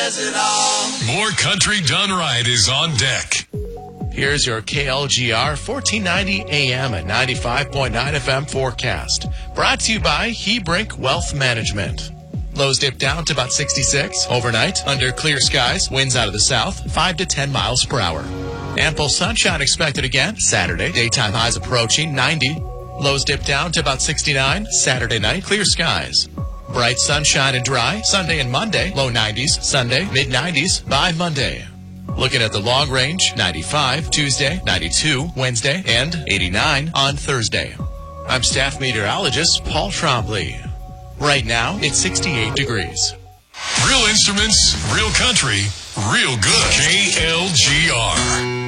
says it all. More Country Done Right is on deck. Here's your KLGR 1490 AM and 95.9 FM forecast. Brought to you by Hebrink Wealth Management. Lows dip down to about 66 overnight. Under clear skies, winds out of the south, 5 to 10 miles per hour. Ample sunshine expected again Saturday. Daytime highs approaching 90. Lows dip down to about 69. Saturday night, clear skies. Bright sunshine and dry Sunday and Monday. Low 90s. Sunday, mid 90s by Monday. Looking at the long range, 95 Tuesday, 92 Wednesday, and 89 on Thursday. I'm staff meteorologist Paul Trombley. Right now, it's 68 degrees. Real instruments, real country, real good. KLGR.